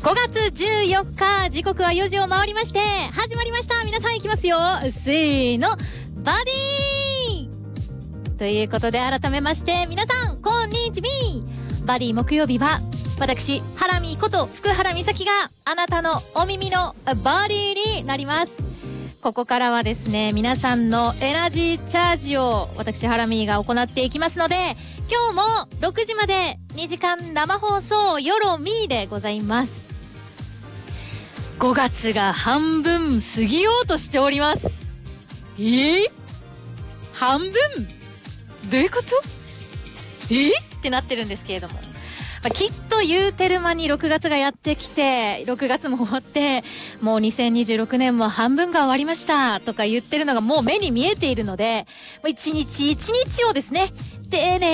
5月14日時刻は4時を回りまして始まりました。皆さんいきますよ、せーの、バディということで改めまして皆さんこんにちみ。バディ木曜日は私ハラミこと福原美咲があなたのお耳のバディになります。ここからはですね、皆さんのエナジーチャージを私ハラミが行っていきますので、今日も6時まで2時間生放送よろみでございます。5月が半分過ぎようとしております。半分どういうことってなってるんですけれども、きっと言うてる間に6月がやってきて、6月も終わってもう2026年も半分が終わりましたとか言ってるのがもう目に見えているので、一日一日をですね丁寧